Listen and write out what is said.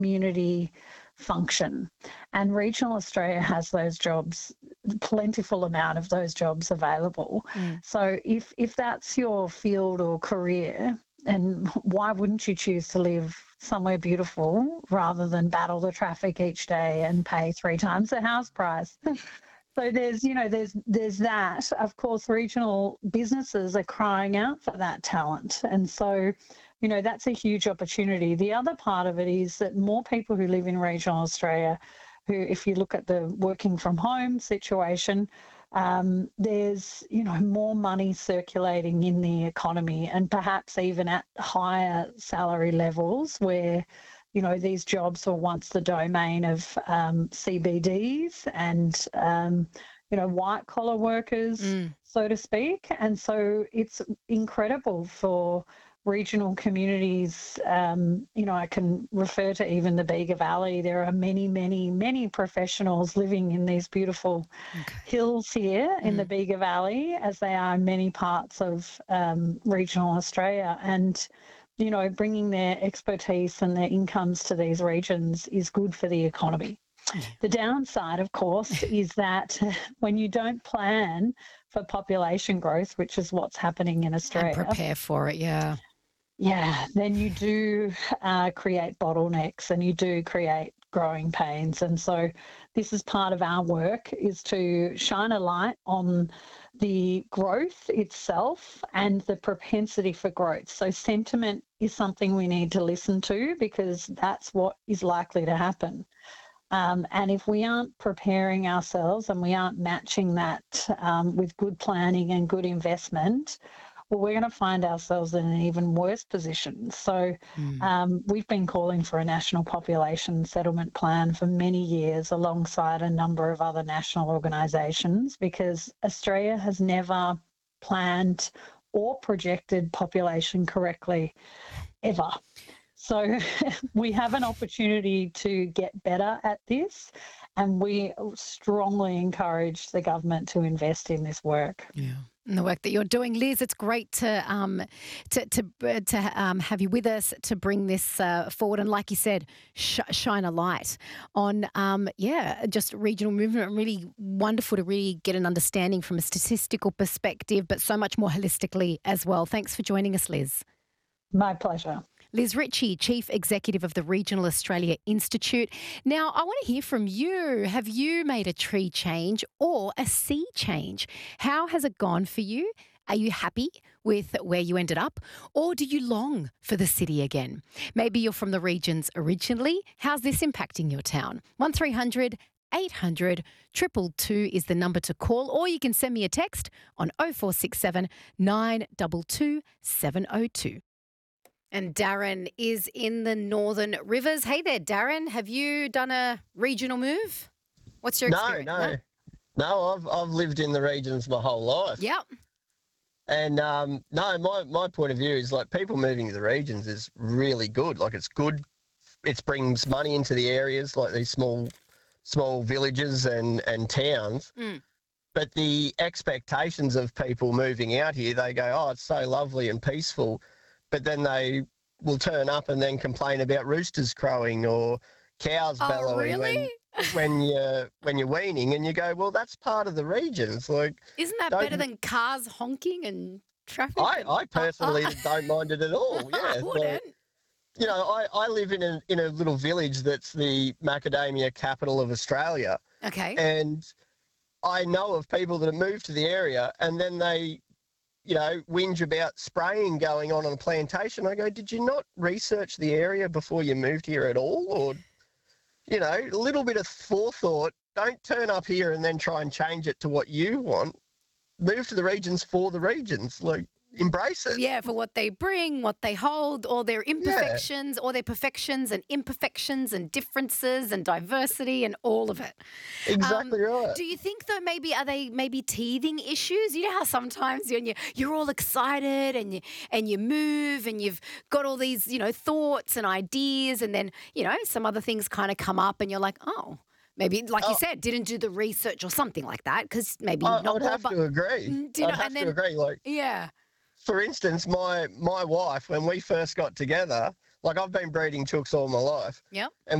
community function. And regional Australia has those jobs, plentiful amount of those jobs available. So if that's your field or career, and why wouldn't you choose to live somewhere beautiful rather than battle the traffic each day and pay 3 times the house price? So there's that. Of course, regional businesses are crying out for that talent. And so, that's a huge opportunity. The other part of it is that more people who live in regional Australia, who, if you look at the working from home situation, there's, more money circulating in the economy, and perhaps even at higher salary levels where, these jobs were once the domain of CBDs and, white collar workers, so to speak. And so it's incredible for regional communities. I can refer to even the Bega Valley. There are many, many, many professionals living in these beautiful hills here in the Bega Valley, as they are in many parts of regional Australia. And bringing their expertise and their incomes to these regions is good for the economy. The downside, of course, is that when you don't plan for population growth, which is what's happening in Australia, and prepare for it, then you do create bottlenecks and you do create growing pains. And so this is part of our work, is to shine a light on the growth itself and the propensity for growth. So sentiment is something we need to listen to, because that's what is likely to happen. And if we aren't preparing ourselves and we aren't matching that with good planning and good investment, well, we're going to find ourselves in an even worse position. So we've been calling for a national population settlement plan for many years, alongside a number of other national organisations, because Australia has never planned or projected population correctly, ever. So we have an opportunity to get better at this, and we strongly encourage the government to invest in this work. Yeah. And the work that you're doing, Liz, it's great to have you with us to bring this forward. And like you said, shine a light on, just regional movement. Really wonderful to really get an understanding from a statistical perspective, but so much more holistically as well. Thanks for joining us, Liz. My pleasure. Liz Ritchie, Chief Executive of the Regional Australia Institute. Now, I want to hear from you. Have you made a tree change or a sea change? How has it gone for you? Are you happy with where you ended up, or do you long for the city again? Maybe you're from the regions originally. How's this impacting your town? 1300 800 222 is the number to call, or you can send me a text on 0467 922 702. And Darren is in the Northern Rivers. Hey there, Darren. Have you done a regional move? What's your experience? No, I've lived in the regions my whole life. Yep. And my point of view is, like, people moving to the regions is really good. Like, it's good. It brings money into the areas, like these small villages and towns. But the expectations of people moving out here, they go, oh, it's so lovely and peaceful. But then they will turn up and then complain about roosters crowing or cows bellowing when you're weaning, and you go, well, that's part of the regions. Like, isn't that better than cars honking and traffic? I personally don't mind it at all. Yeah, I wouldn't. I live in a little village that's the macadamia capital of Australia. Okay. And I know of people that have moved to the area and then they whinge about spraying going on a plantation. I go, did you not research the area before you moved here at all? Or, a little bit of forethought. Don't turn up here and then try and change it to what you want. Move to the regions for the regions. Like, embrace it. Yeah, for what they bring, what they hold, all their imperfections, all their perfections and imperfections and differences and diversity and all of it. Exactly right. Do you think, though, are they teething issues? You know how sometimes you're all excited and you move and you've got all these, thoughts and ideas, and then, some other things kind of come up and you're like, oh, maybe, like you said, didn't do the research or something like that, because maybe I would have to agree. I'd have to agree. Like, yeah. For instance, my wife, when we first got together, like I've been breeding chooks all my life. Yep. And